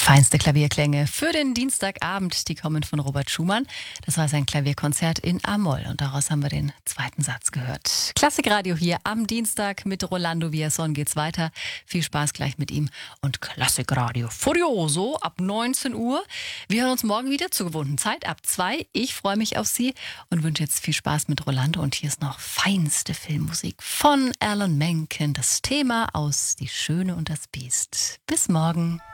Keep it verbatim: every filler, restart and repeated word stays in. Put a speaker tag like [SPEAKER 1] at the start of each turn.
[SPEAKER 1] Feinste Klavierklänge für den Dienstagabend, die kommen von Robert Schumann. Das war sein Klavierkonzert in A-Moll und daraus haben wir den zweiten Satz gehört. Klassikradio hier am Dienstag mit Rolando Villazón geht's weiter. Viel Spaß gleich mit ihm und Klassikradio Furioso ab neunzehn Uhr. Wir hören uns morgen wieder zur gewohnten Zeit ab zwei. Ich freue mich auf Sie und wünsche jetzt viel Spaß mit Rolando und hier ist noch feinste Filmmusik von Alan Menken. Das Thema aus Die Schöne und das Biest. Bis morgen.